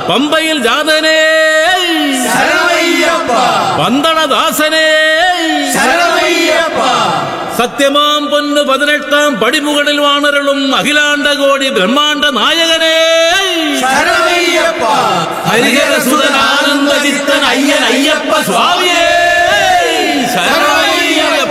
പമ്പയിൽ ജാതനേ ശരണമയ്യപ്പ, പന്തളദാസനേ ശരണമയ്യപ്പ, സത്യമാം പൊന്നു 18-ാം പടിമുകളിൽ വാണരുളും അഖിലാണ്ടകോടി ബ്രഹ്മാണ്ട നായകനേ ശരണമയ്യപ്പ, ഹരിഹരസുതനാനന്ദചിത്തൻ അയ്യൻ അയ്യപ്പ സ്വാമിയേ ശരണം.